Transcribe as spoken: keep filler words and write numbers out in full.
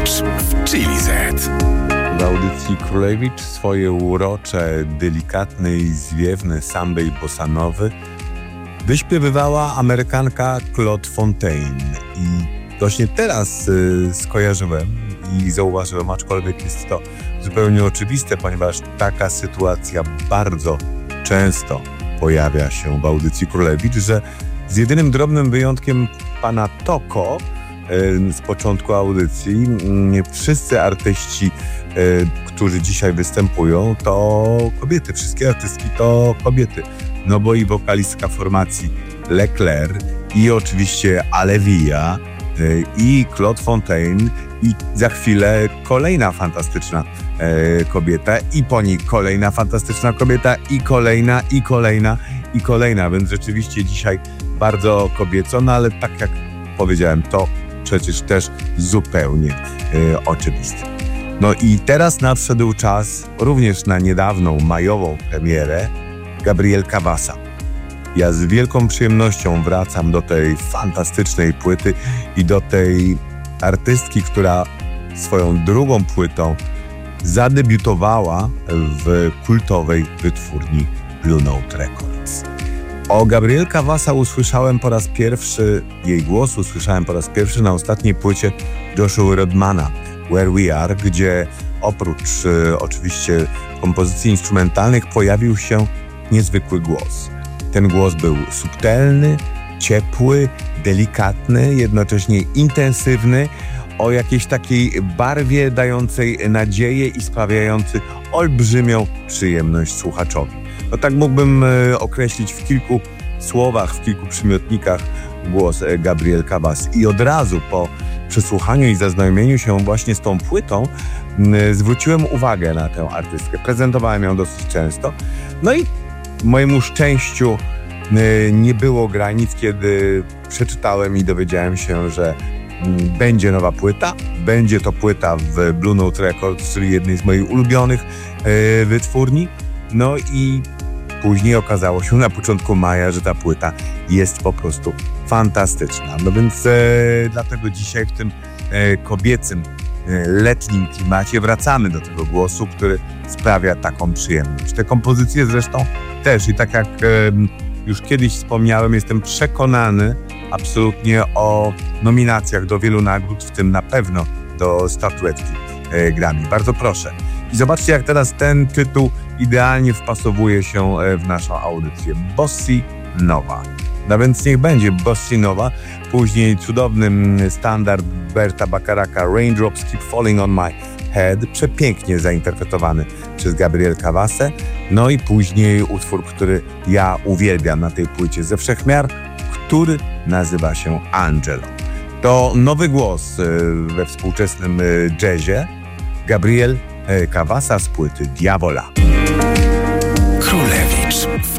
Królewicz w Chili Z. W audycji Królewicz swoje urocze, delikatne i zwiewne samby i bossanowy wyśpiewywała Amerykanka Claude Fontaine. I właśnie teraz y, skojarzyłem i zauważyłem, aczkolwiek jest to zupełnie oczywiste, ponieważ taka sytuacja bardzo często pojawia się w audycji Królewicz, że z jedynym drobnym wyjątkiem pana Toko y, z początku audycji, y, wszyscy artyści, y, którzy dzisiaj występują, to kobiety. Wszystkie artystki to kobiety. No bo i wokalistka formacji Leclerc, i oczywiście Alevia, y, i Claude Fontaine, i za chwilę kolejna fantastyczna e, kobieta, i po niej kolejna fantastyczna kobieta, i kolejna, i kolejna, i kolejna. Więc rzeczywiście dzisiaj bardzo kobieco, no ale tak jak powiedziałem, to przecież też zupełnie e, oczywiste. No i teraz nadszedł czas również na niedawną majową premierę Gabriel Cavassa. Ja z wielką przyjemnością wracam do tej fantastycznej płyty i do tej artystki, która swoją drugą płytą zadebiutowała w kultowej wytwórni Blue Note Records. O Gabriel Cavassa usłyszałem po raz pierwszy, jej głos usłyszałem po raz pierwszy na ostatniej płycie Joshua Redmana, Where We Are, gdzie oprócz e, oczywiście kompozycji instrumentalnych pojawił się niezwykły głos. Ten głos był subtelny, ciepły, delikatny, jednocześnie intensywny, o jakiejś takiej barwie dającej nadzieję i sprawiający olbrzymią przyjemność słuchaczowi. No tak mógłbym e, określić w kilku słowach, w kilku przymiotnikach głos e, Gabriel Cavassy. I od razu po przesłuchaniu i zaznajomieniu się właśnie z tą płytą m, zwróciłem uwagę na tę artystkę. Prezentowałem ją dosyć często. No i mojemu szczęściu nie było granic, kiedy przeczytałem i dowiedziałem się, że będzie nowa płyta. Będzie to płyta w Blue Note Records, czyli jednej z moich ulubionych e, wytwórni. No i później okazało się na początku maja, że ta płyta jest po prostu fantastyczna. No więc e, dlatego dzisiaj w tym e, kobiecym, e, letnim klimacie wracamy do tego głosu, który sprawia taką przyjemność. Te kompozycje zresztą też i tak jak e, już kiedyś wspomniałem, jestem przekonany absolutnie o nominacjach do wielu nagród, w tym na pewno do statuetki e, Grammy. Bardzo proszę. I zobaczcie, jak teraz ten tytuł idealnie wpasowuje się w naszą audycję. Bossa Nova. No więc niech będzie Bossa Nova. Później cudowny standard Berta Bacharaka Raindrops Keep Falling on My Head, przepięknie zainterpretowany przez Gabriel Cavassę. No i później utwór, który ja uwielbiam na tej płycie ze wszechmiar, który nazywa się Angelo. To nowy głos we współczesnym jazzie. Gabriel Cavassa z płyty Diavola. Królewicz